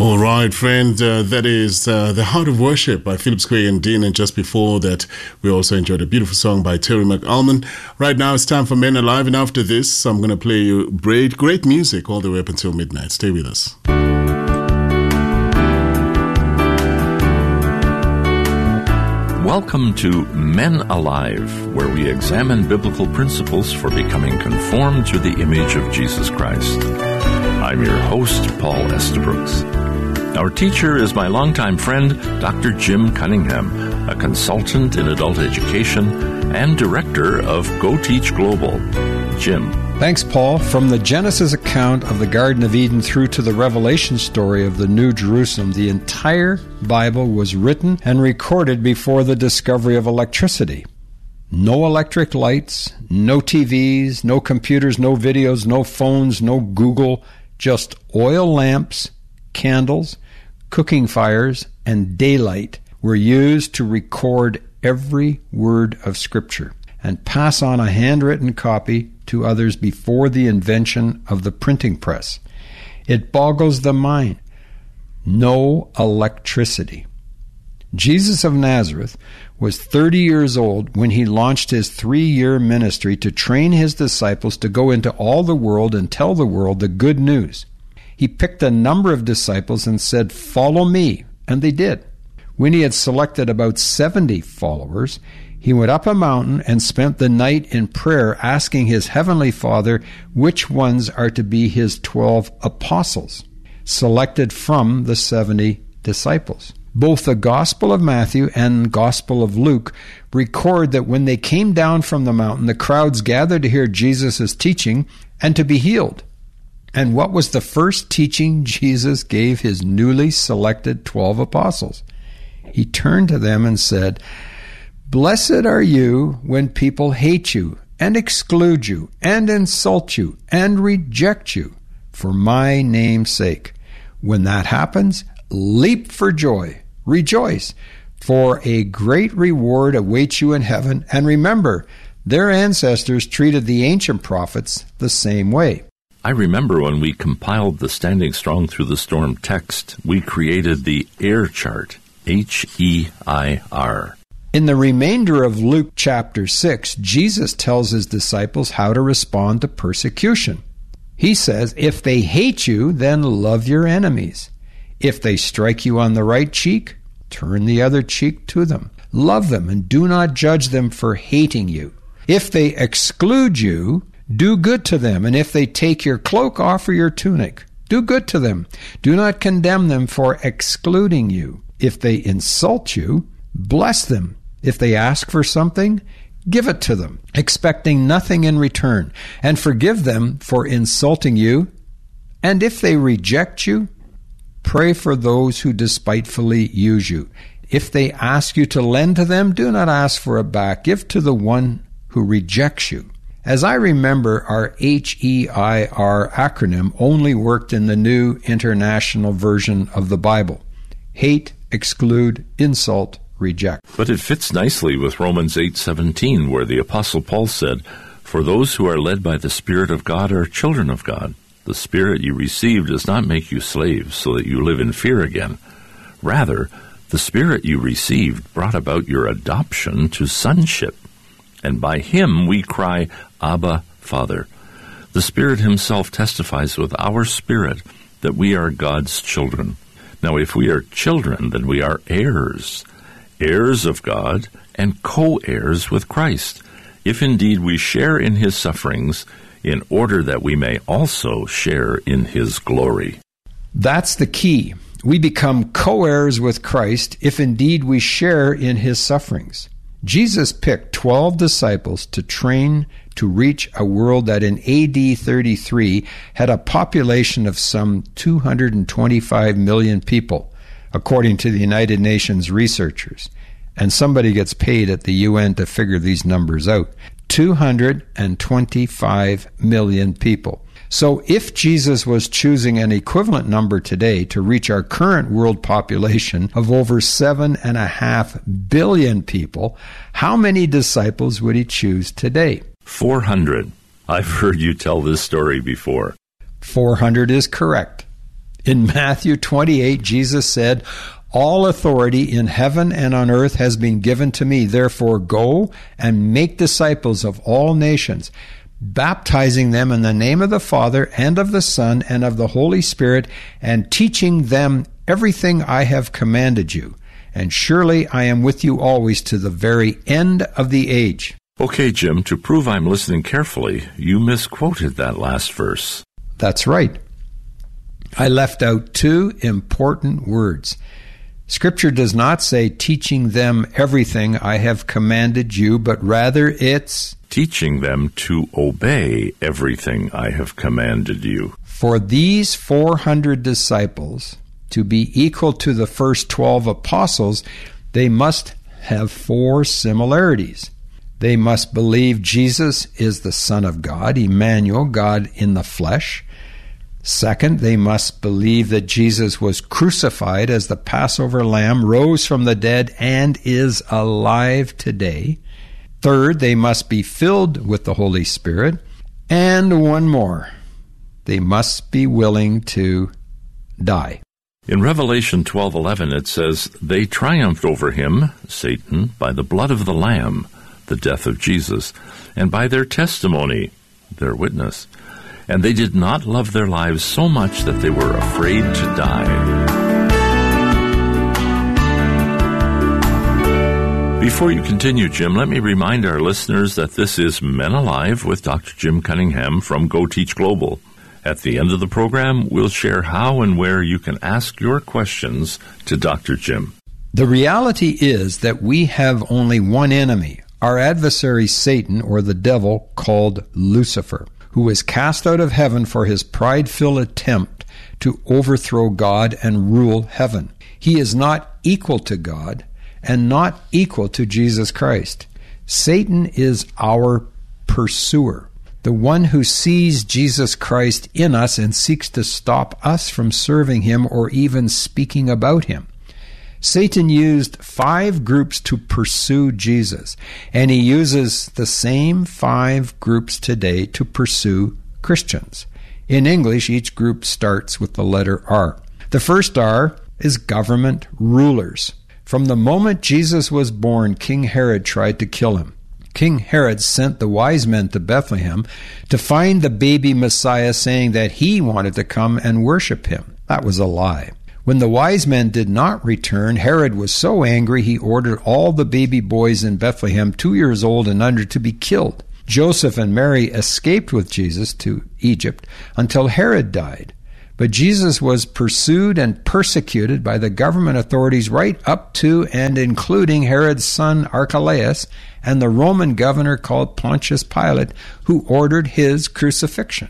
All right, friend, that is The Heart of Worship by Philip Square and Dean. And just before that, we also enjoyed a beautiful song by Terry McAlmon. Right now, it's time for Men Alive. And after this, I'm going to play you great music all the way up until midnight. Stay with us. Welcome to Men Alive, where we examine biblical principles for becoming conformed to the image of Jesus Christ. I'm your host, Paul Estabrooks. Our teacher is my longtime friend, Dr. Jim Cunningham, a consultant in adult education and director of Go Teach Global. Jim. Thanks, Paul. From the Genesis account of the Garden of Eden through to the Revelation story of the New Jerusalem, the entire Bible was written and recorded before the discovery of electricity. No electric lights, no TVs, no computers, no videos, no phones, no Google, just oil lamps, candles, cooking fires, and daylight were used to record every word of Scripture and pass on a handwritten copy to others before the invention of the printing press. It boggles the mind. No electricity. Jesus of Nazareth was 30 years old when he launched his 3-year ministry to train his disciples to go into all the world and tell the world the good news. He picked a number of disciples and said, "Follow me," and they did. When he had selected about 70 followers, he went up a mountain and spent the night in prayer, asking his heavenly Father which ones are to be his 12 apostles, selected from the 70 disciples. Both the Gospel of Matthew and Gospel of Luke record that when they came down from the mountain, the crowds gathered to hear Jesus' teaching and to be healed. And what was the first teaching Jesus gave his newly selected 12 apostles? He turned to them and said, "Blessed are you when people hate you and exclude you and insult you and reject you for my name's sake. When that happens, leap for joy, rejoice, for a great reward awaits you in heaven. And remember, their ancestors treated the ancient prophets the same way." I remember when we compiled the Standing Strong Through the Storm text, we created the AIR chart, H-E-I-R. In the remainder of Luke chapter 6, Jesus tells his disciples how to respond to persecution. He says, "If they hate you, then love your enemies. If they strike you on the right cheek, turn the other cheek to them. Love them and do not judge them for hating you. If they exclude you, do good to them, and if they take your cloak, offer your tunic. Do good to them. Do not condemn them for excluding you. If they insult you, bless them. If they ask for something, give it to them, expecting nothing in return, and forgive them for insulting you. And if they reject you, pray for those who despitefully use you. If they ask you to lend to them, do not ask for it back. Give to the one who rejects you." As I remember, our HEIR acronym only worked in the New International Version of the Bible. Hate, exclude, insult, reject. But it fits nicely with Romans 8:17, where the Apostle Paul said, "For those who are led by the Spirit of God are children of God. The Spirit you received does not make you slaves so that you live in fear again. Rather, the Spirit you received brought about your adoption to sonship. And by him we cry, Abba, Father. The Spirit himself testifies with our spirit that we are God's children. Now, if we are children, then we are heirs, heirs of God and co-heirs with Christ, if indeed we share in his sufferings, in order that we may also share in his glory." That's the key. We become co-heirs with Christ if indeed we share in his sufferings. Jesus picked 12 disciples to train to reach a world that in AD 33 had a population of some 225 million people, according to the United Nations researchers. And somebody gets paid at the UN to figure these numbers out. 225 million people. So if Jesus was choosing an equivalent number today to reach our current world population of over 7.5 billion people, how many disciples would he choose today? 400. I've heard you tell this story before. 400 is correct. In Matthew 28, Jesus said, "All authority in heaven and on earth has been given to me. Therefore go and make disciples of all nations, baptizing them in the name of the Father and of the Son and of the Holy Spirit, and teaching them everything I have commanded you. And surely I am with you always to the very end of the age." Okay, Jim, to prove I'm listening carefully, you misquoted that last verse. That's right. I left out two important words. Scripture does not say teaching them everything I have commanded you, but rather it's teaching them to obey everything I have commanded you. For these 400 disciples to be equal to the first 12 apostles, they must have four similarities. They must believe Jesus is the Son of God, Emmanuel, God in the flesh. Second, they must believe that Jesus was crucified as the Passover lamb, rose from the dead, and is alive today. Third, they must be filled with the Holy Spirit. And one more, they must be willing to die. In Revelation 12:11 it says, "They triumphed over him," Satan, "by the blood of the Lamb," the death of Jesus, "and by their testimony," their witness. "And they did not love their lives so much that they were afraid to die." Before you continue, Jim, let me remind our listeners that this is Men Alive with Dr. Jim Cunningham from Go Teach Global. At the end of the program, we'll share how and where you can ask your questions to Dr. Jim. The reality is that we have only one enemy, our adversary Satan, or the devil, called Lucifer, who was cast out of heaven for his pride-filled attempt to overthrow God and rule heaven. He is not equal to God and not equal to Jesus Christ. Satan is our pursuer, the one who sees Jesus Christ in us and seeks to stop us from serving him or even speaking about him. Satan used 5 groups to pursue Jesus, and he uses the same 5 groups today to pursue Christians. In English, each group starts with the letter R. The first R is government rulers. From the moment Jesus was born, King Herod tried to kill him. King Herod sent the wise men to Bethlehem to find the baby Messiah, saying that he wanted to come and worship him. That was a lie. When the wise men did not return, Herod was so angry he ordered all the baby boys in Bethlehem 2 years old and under to be killed. Joseph and Mary escaped with Jesus to Egypt until Herod died. But Jesus was pursued and persecuted by the government authorities right up to and including Herod's son Archelaus and the Roman governor called Pontius Pilate, who ordered his crucifixion.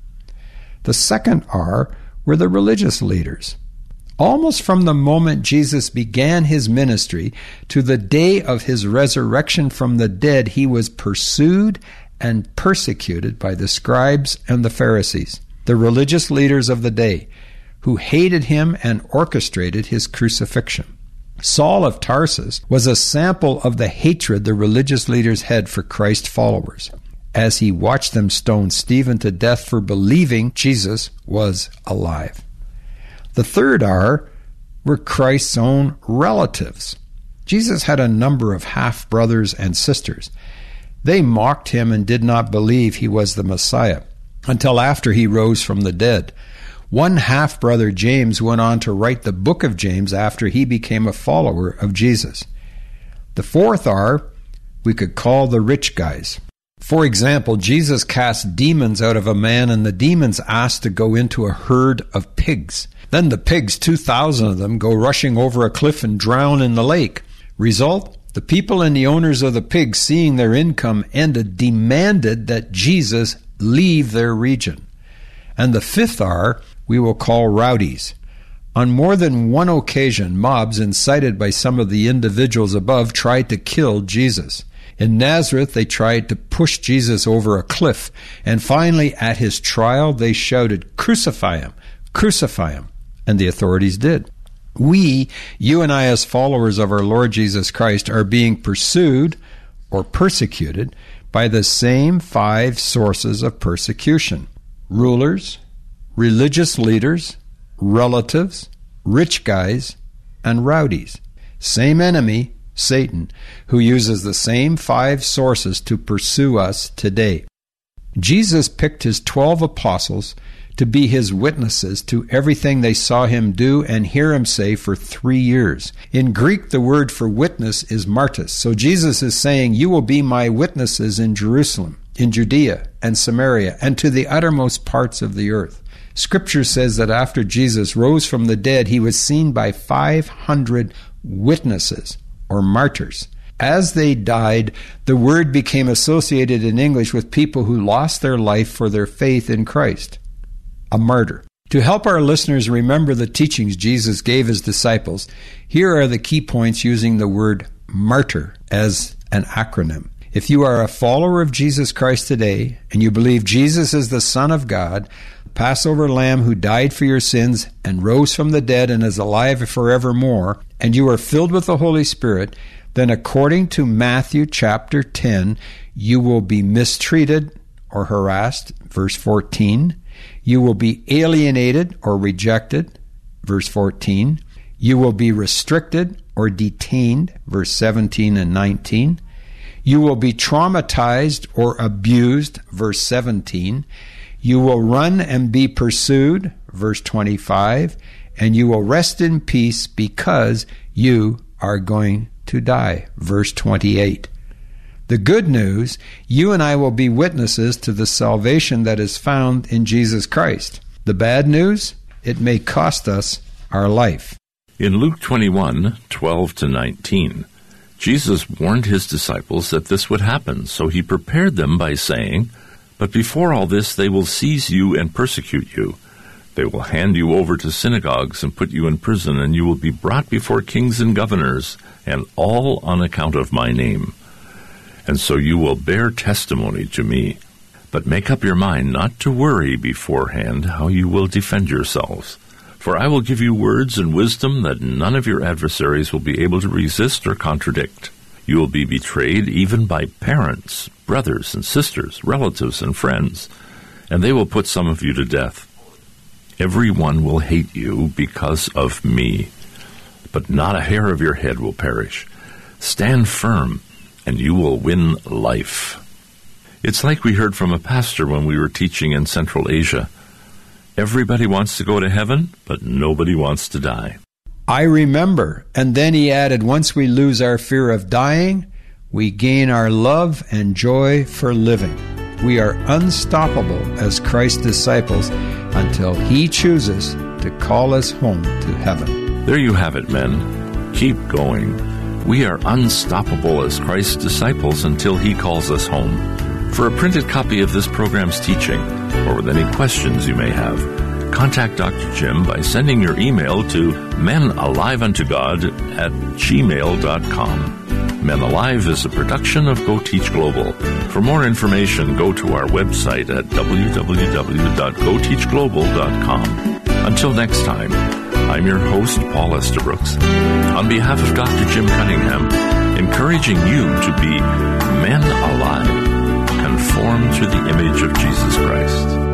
The second R were the religious leaders. Almost from the moment Jesus began his ministry to the day of his resurrection from the dead, he was pursued and persecuted by the scribes and the Pharisees, the religious leaders of the day, who hated him and orchestrated his crucifixion. Saul of Tarsus was a sample of the hatred the religious leaders had for Christ's followers, as he watched them stone Stephen to death for believing Jesus was alive. The third R were Christ's own relatives. Jesus had a number of half-brothers and sisters. They mocked him and did not believe he was the Messiah until after he rose from the dead. One half-brother, James, went on to write the book of James after he became a follower of Jesus. The fourth R we could call the rich guys. For example, Jesus cast demons out of a man, and the demons asked to go into a herd of pigs. Then the pigs, 2,000 of them, go rushing over a cliff and drown in the lake. Result, the people and the owners of the pigs, seeing their income ended, demanded that Jesus leave their region. And the fifth R we will call rowdies. On more than one occasion, mobs, incited by some of the individuals above, tried to kill Jesus. In Nazareth, they tried to push Jesus over a cliff, and finally, at his trial, they shouted, "Crucify him! Crucify him!" And the authorities did. We, you and I as followers of our Lord Jesus Christ, are being pursued or persecuted by the same 5 sources of persecution: rulers, religious leaders, relatives, rich guys, and rowdies. Same enemy, Satan, who uses the same 5 sources to pursue us today. Jesus picked his 12 apostles to be his witnesses to everything they saw him do and hear him say for 3 years. In Greek, the word for witness is martys. So Jesus is saying, you will be my witnesses in Jerusalem, in Judea and Samaria, and to the uttermost parts of the earth. Scripture says that after Jesus rose from the dead, he was seen by 500 witnesses, or martyrs. As they died, the word became associated in English with people who lost their life for their faith in Christ. A martyr. To help our listeners remember the teachings Jesus gave his disciples, here are the key points using the word martyr as an acronym. If you are a follower of Jesus Christ today, and you believe Jesus is the Son of God, the Passover Lamb who died for your sins and rose from the dead and is alive forevermore, and you are filled with the Holy Spirit, then according to Matthew chapter 10, you will be mistreated or harassed, verse 14. You will be alienated or rejected, verse 14. You will be restricted or detained, verse 17 and 19. You will be traumatized or abused, verse 17. You will run and be pursued, verse 25. And you will rest in peace because you are going to die, verse 28. The good news, you and I will be witnesses to the salvation that is found in Jesus Christ. The bad news, it may cost us our life. In Luke 21:12-19, Jesus warned his disciples that this would happen, so he prepared them by saying, "But before all this they will seize you and persecute you. They will hand you over to synagogues and put you in prison, and you will be brought before kings and governors, and all on account of my name. And so you will bear testimony to me. But make up your mind not to worry beforehand how you will defend yourselves. For I will give you words and wisdom that none of your adversaries will be able to resist or contradict. You will be betrayed even by parents, brothers and sisters, relatives and friends, and they will put some of you to death. Everyone will hate you because of me, but not a hair of your head will perish. Stand firm, and you will win life." It's like we heard from a pastor when we were teaching in Central Asia. Everybody wants to go to heaven, but nobody wants to die. I remember. And then he added, once we lose our fear of dying, we gain our love and joy for living. We are unstoppable as Christ's disciples until he chooses to call us home to heaven. There you have it, men. Keep going. We are unstoppable as Christ's disciples until he calls us home. For a printed copy of this program's teaching, or with any questions you may have, contact Dr. Jim by sending your email to menaliveuntogod@gmail.com. Men Alive is a production of Go Teach Global. For more information, go to our website at www.goteachglobal.com. Until next time, I'm your host, Paul Estabrooks. On behalf of Dr. Jim Cunningham, encouraging you to be men alive, conformed to the image of Jesus Christ.